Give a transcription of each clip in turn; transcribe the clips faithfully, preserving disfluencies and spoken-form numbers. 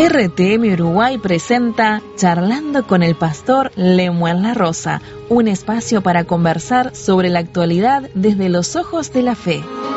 R T M Uruguay presenta Charlando con el Pastor Lemuel La Rosa, un espacio para conversar sobre la actualidad desde los ojos de la fe.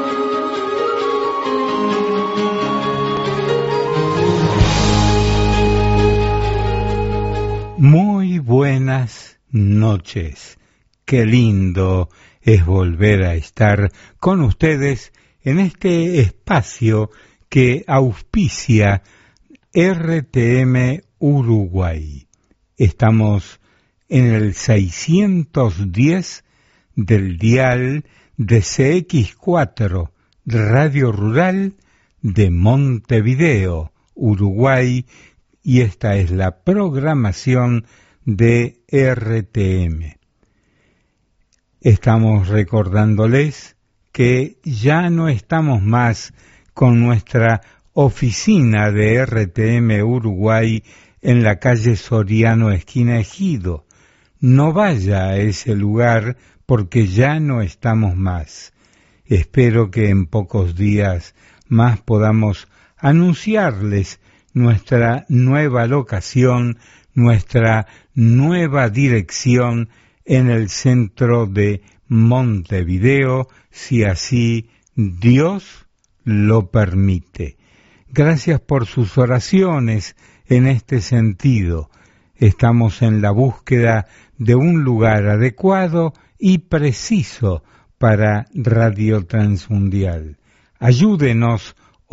Muy buenas noches. Qué lindo es volver a estar con ustedes en este espacio que auspicia R T M Uruguay. Estamos en el seiscientos diez del dial de C X cuatro, Radio Rural de Montevideo, Uruguay, y esta es la programación de R T M. Estamos recordándoles que ya no estamos más con nuestra oficina de R T M Uruguay en la calle Soriano, esquina Ejido. No vaya a ese lugar porque ya no estamos más. Espero que en pocos días más podamos anunciarles nuestra nueva locación, nuestra nueva dirección en el centro de Montevideo, si así Dios lo permite. Gracias por sus oraciones en este sentido. Estamos en la búsqueda de un lugar adecuado y preciso para Radio Transmundial. Ayúdenos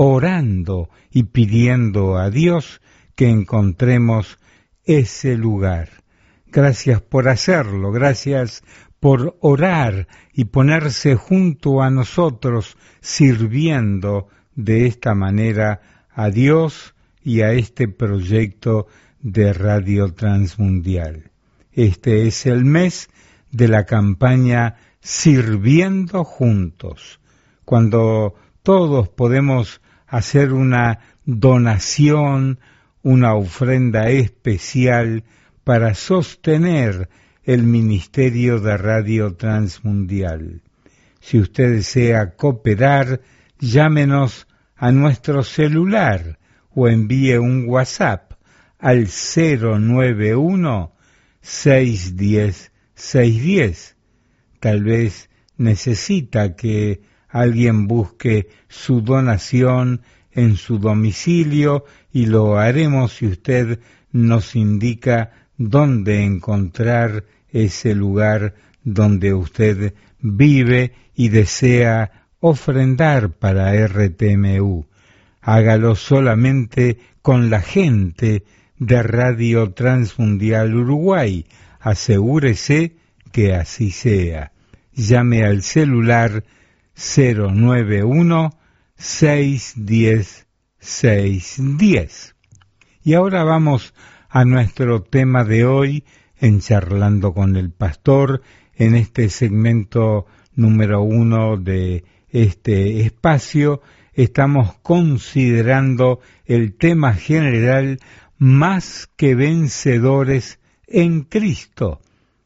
orando y pidiendo a Dios que encontremos ese lugar. Gracias por hacerlo, gracias por orar y ponerse junto a nosotros sirviendo de esta manera a Dios y a este proyecto de Radio Transmundial. Este es el mes de la campaña Sirviendo Juntos, cuando todos podemos hacer una donación, una ofrenda especial para sostener el ministerio de Radio Transmundial. Si usted desea cooperar, llámenos a nuestro celular o envíe un WhatsApp al cero nueve uno, seis uno cero, seis uno cero. Tal vez necesita que alguien busque su donación en su domicilio y lo haremos si usted nos indica dónde encontrar ese lugar donde usted vive y desea ofrendar para R T M U. Hágalo solamente con la gente de Radio Transmundial Uruguay. Asegúrese que así sea. Llame al celular cero nueve uno, seis uno cero, seis uno cero. Y ahora vamos a nuestro tema de hoy en Charlando con el Pastor, en este segmento número uno de este espacio. Estamos considerando el tema general Más que vencedores en Cristo.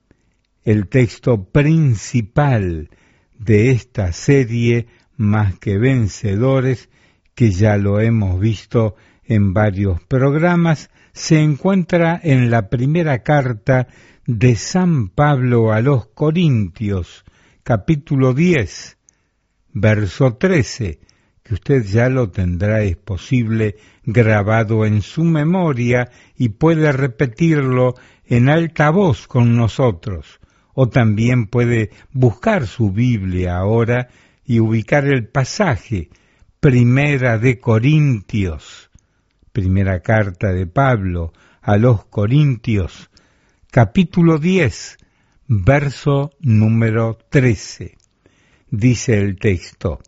El texto principal de esta serie, Más que vencedores, que ya lo hemos visto en varios programas, se encuentra en la primera carta de San Pablo a los Corintios, capítulo diez, verso trece, que usted ya lo tendrá, es posible, grabado en su memoria y puede repetirlo en alta voz con nosotros, o también puede buscar su Biblia ahora y ubicar el pasaje, Primera de Corintios, primera carta de Pablo a los Corintios, capítulo diez, verso número trece. Dice el texto: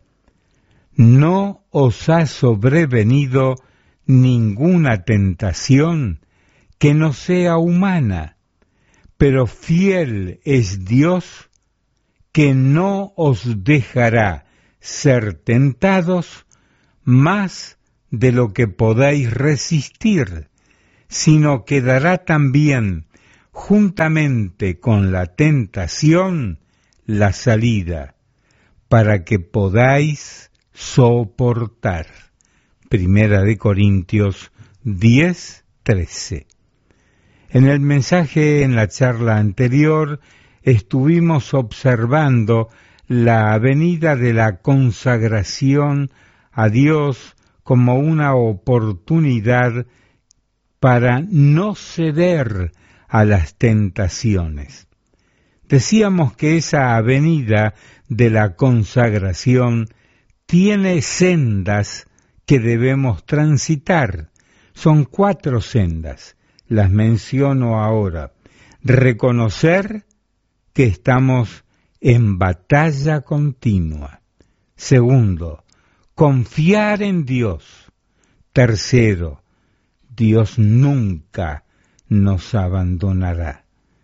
No os ha sobrevenido ninguna tentación que no sea humana, pero fiel es Dios, que no os dejará ser tentados más de lo que podáis resistir, sino que dará también, juntamente con la tentación, la salida, para que podáis soportar. Primera de Corintios diez trece. En el mensaje en la charla anterior estuvimos observando la venida de la consagración a Dios como una oportunidad para no ceder a las tentaciones. Decíamos que esa avenida de la consagración tiene sendas que debemos transitar. Son cuatro sendas, las menciono ahora. Reconocer que estamos en batalla continua. Segundo, confiar en Dios. Tercero, Dios nunca nos abandonará.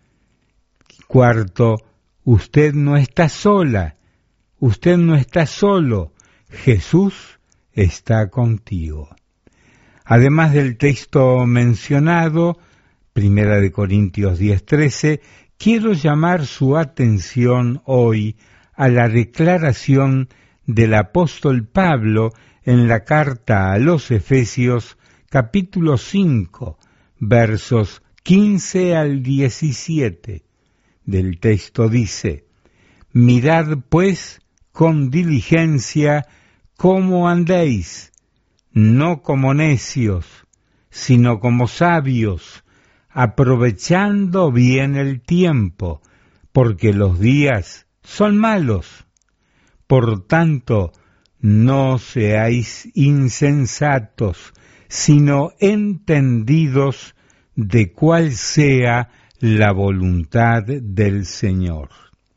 Cuarto, usted no está sola, usted no está solo, Jesús está contigo. Además del texto mencionado, Primera de Corintios diez trece, quiero llamar su atención hoy a la declaración del apóstol Pablo en la carta a los Efesios, capítulo cinco, versos quince al diecisiete. Del texto dice: mirad pues con diligencia cómo andéis, no como necios, sino como sabios, aprovechando bien el tiempo, porque los días son malos. Por tanto, no seáis insensatos, sino entendidos de cuál sea la voluntad del Señor.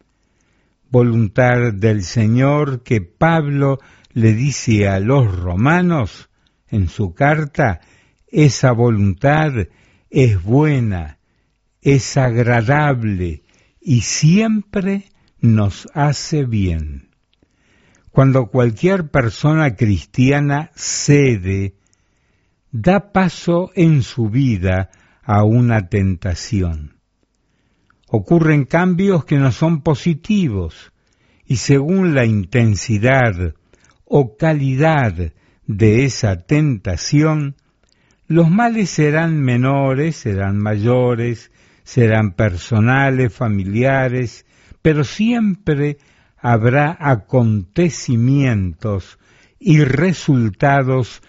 Voluntad del Señor que Pablo le dice a los romanos en su carta: esa voluntad es buena, es agradable y siempre nos hace bien. Cuando cualquier persona cristiana cede, da paso en su vida a una tentación. Ocurren cambios que no son positivos y según la intensidad o calidad de esa tentación, los males serán menores, serán mayores, serán personales, familiares, pero siempre habrá acontecimientos y resultados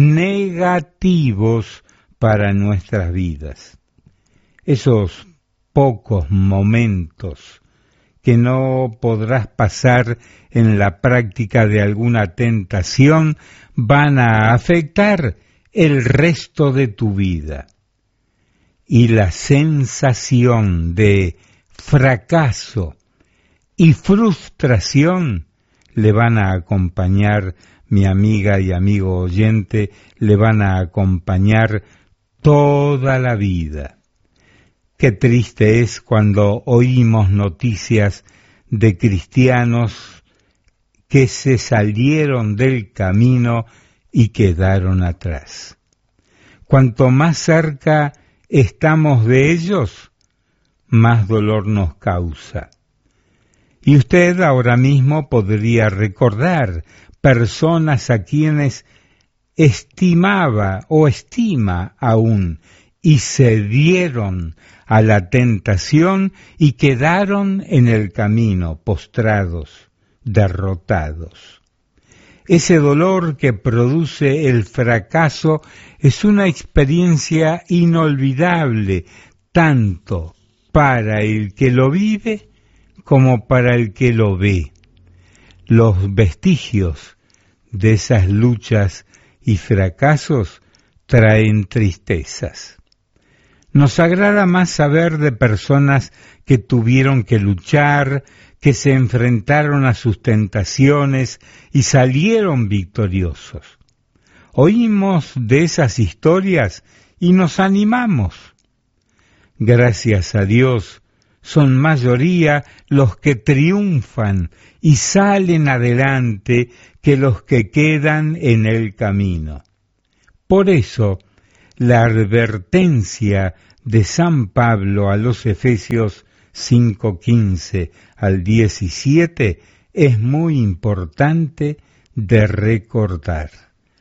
negativos para nuestras vidas. Esos pocos momentos que no podrás pasar en la práctica de alguna tentación van a afectar el resto de tu vida. Y la sensación de fracaso y frustración le van a acompañar, mi amiga y amigo oyente, le van a acompañar toda la vida. Qué triste es cuando oímos noticias de cristianos que se salieron del camino y quedaron atrás. Cuanto más cerca estamos de ellos, más dolor nos causa. Y usted ahora mismo podría recordar personas a quienes estimaba o estima aún y cedieron a la tentación y quedaron en el camino postrados, derrotados. Ese dolor que produce el fracaso es una experiencia inolvidable, tanto para el que lo vive como para el que lo ve. Los vestigios de esas luchas y fracasos traen tristezas. Nos agrada más saber de personas que tuvieron que luchar, que se enfrentaron a sus tentaciones y salieron victoriosos. Oímos de esas historias y nos animamos. Gracias a Dios, son mayoría los que triunfan y salen adelante que los que quedan en el camino. Por eso, la advertencia de San Pablo a los Efesios cinco quince al diecisiete es muy importante de recordar.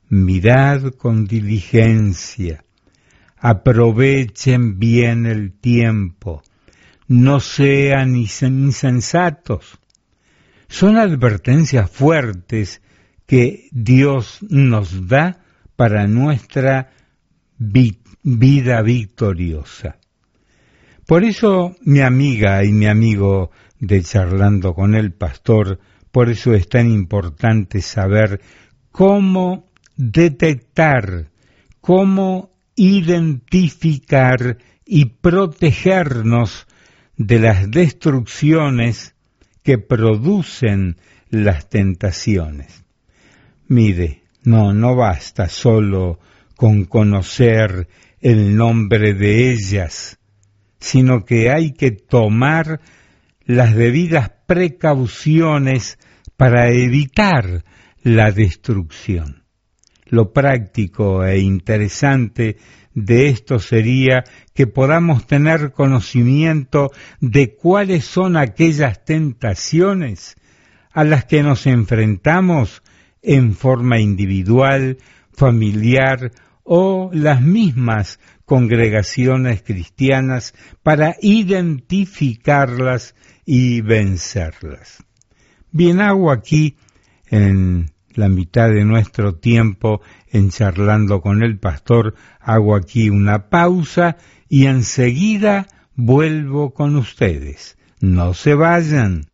mirad con diligencia, aprovechen bien el tiempo, no sean insensatos. Son advertencias fuertes que Dios nos da para nuestra vi- vida victoriosa. Por eso, mi amiga y mi amigo de Charlando con el Pastor, por eso es tan importante saber cómo detectar, cómo identificar y protegernos de las destrucciones que producen las tentaciones. Mire, no, no basta solo con conocer el nombre de ellas, sino que hay que tomar las debidas precauciones para evitar la destrucción. Lo práctico e interesante de esto sería que podamos tener conocimiento de cuáles son aquellas tentaciones a las que nos enfrentamos en forma individual, familiar o las mismas congregaciones cristianas para identificarlas y vencerlas. Bien, hago aquí en la mitad de nuestro tiempo en Charlando con el Pastor, hago aquí una pausa y enseguida vuelvo con ustedes. No se vayan.